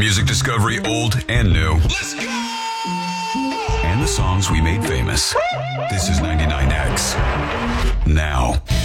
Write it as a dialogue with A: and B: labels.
A: Music discovery old and new. Let's go! And the songs we made famous. This is 99X. Now.